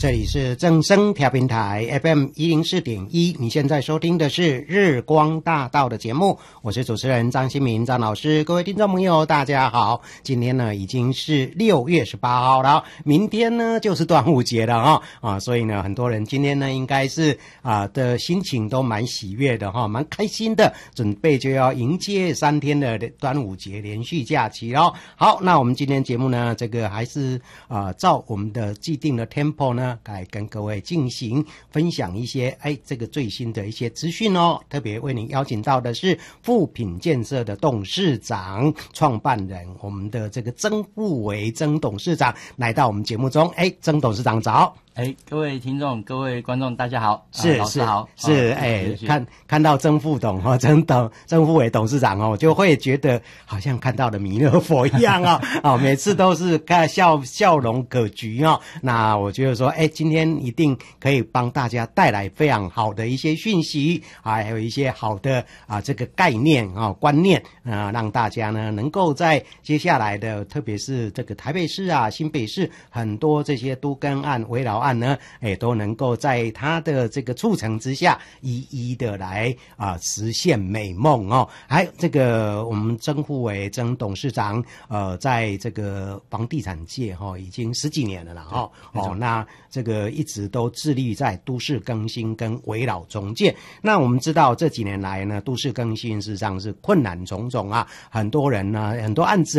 这里是正声调频台 FM104.1，你现在收听的是日光大道的节目，我是主持人张新民张老师。各位听众朋友大家好，今天呢已经是6月18号了，明天呢就是端午节了所以呢很多人今天呢应该是的心情都蛮喜悦的蛮开心的，准备就要迎接3天的端午节连续假期了。好，那我们今天节目呢这个还是照我们的既定的 tempo 呢来跟各位进行分享一些这个最新的一些资讯特别为您邀请到的是富品建设的董事长创办人，我们的这个曾富维曾董事长来到我们节目中。曾董事长早。 各位听众各位观众大家好， 是老师好。 是看到曾富维董事长就会觉得好像看到了弥勒佛一样每次都是笑容可掬那我觉得说今天一定可以帮大家带来非常好的一些讯息还有一些好的这个概念观念让大家呢能够在接下来的特别是这个台北市新北市很多这些都更案危老案呢都能够在他的这个促成之下一一的来实现美梦还有这个我们曾富维曾董事长在这个房地产界已经10几年了啦那这个一直都致力在都市更新跟危老重建。那我们知道这几年来呢都市更新事实上是困难重重很多人呢很多案子